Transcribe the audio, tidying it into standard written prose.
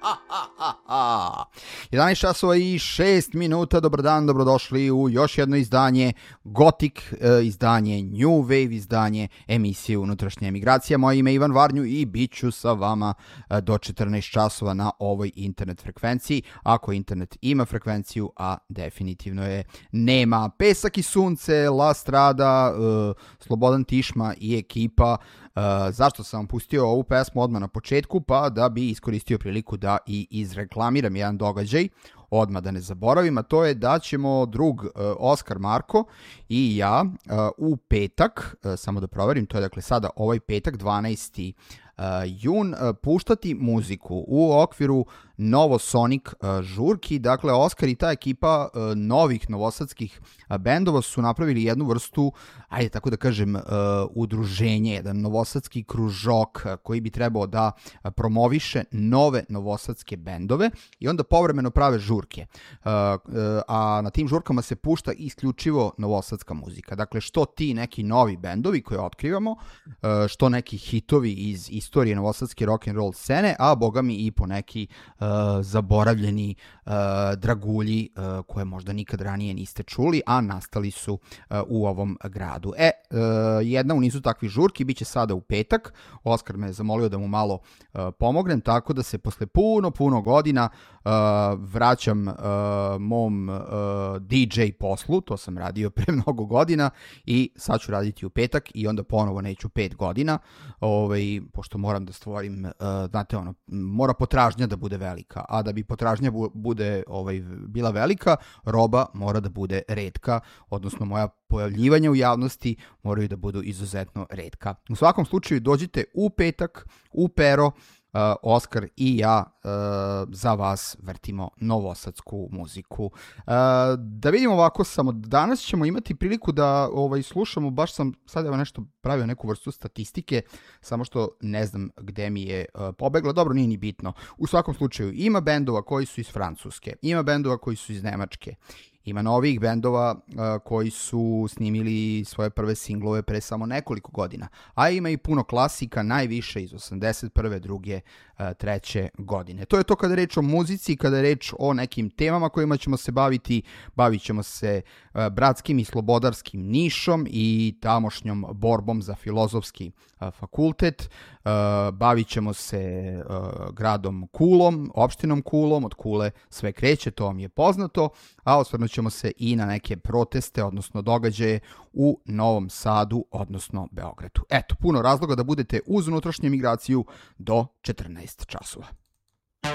11 časova i 6 minuta, dobar dan, dobrodošli u još jedno izdanje Gothic, izdanje New Wave, izdanje emisije Unutrašnja emigracija. Moje ime je Ivan Varnju i bit ću sa vama do 14 časova na ovoj internet frekvenciji, ako internet ima frekvenciju, a definitivno je nema. Pesak i sunce, La Strada, Slobodan Tišma i ekipa. Zašto sam vam pustio ovu pesmu odmah na početku? Pa da bi iskoristio priliku da i izreklamiram jedan događaj, odmah da ne zaboravim, a to je da ćemo drug Oskar Marko i ja u petak, samo da proverim, to je dakle sada ovaj petak 12. jun, puštati muziku u okviru Novosonic žurki. Dakle, Oskar i ta ekipa novih novosadskih bendova su napravili jednu vrstu, ajde tako da kažem, udruženje, jedan novosadski kružok koji bi trebao da promoviše nove novosadske bendove i onda povremeno prave žurke. A na tim žurkama se pušta isključivo novosadska muzika. Dakle, što ti neki novi bendovi koje otkrivamo, što neki hitovi iz istorije novosadske rock'n'roll scene, a boga mi i po neki zaboravljeni dragulji koje možda nikad ranije niste čuli, a nastali su u ovom gradu. Jedna u nizu takvih žurki biće sada u petak. Oskar me je zamolio da mu malo pomognem, tako da se posle puno godina vraćam mom DJ poslu. To sam radio pre mnogo godina i sad ću raditi u petak i onda ponovo neću 5 godina, pošto moram da stvorim, znate ono, mora potražnja da bude velika, a da bi potražnja bude bila velika, roba mora da bude retka, odnosno moja pojavljivanja u javnosti moraju da budu izuzetno retka. U svakom slučaju dođite u petak, u Pero, Oskar i ja za vas vrtimo novosadsku muziku. Da vidimo ovako, samo danas ćemo imati priliku da slušamo, baš sam sad nešto pravio neku vrstu statistike, samo što ne znam gde mi je pobegla, dobro, nije ni bitno. U svakom slučaju ima bendova koji su iz Francuske, ima bendova koji su iz Nemačke, ima novih bendova koji su snimili svoje prve singlove pre samo nekoliko godina, a ima i puno klasika, najviše iz 81. druge, treće godine. To je to kada je reč o muzici, kada je reč o nekim temama kojima ćemo se baviti. Bavit ćemo se bratskim i slobodarskim Nišom i tamošnjom borbom za filozofski fakultet. Bavit ćemo se gradom Kulom, opštinom Kulom, od Kule sve kreće, to vam je poznato, a osvrnut ćemo se i na neke proteste, odnosno događaje u Novom Sadu, odnosno Beogradu. Eto, puno razloga da budete uz unutrašnju emigraciju do 14 časova.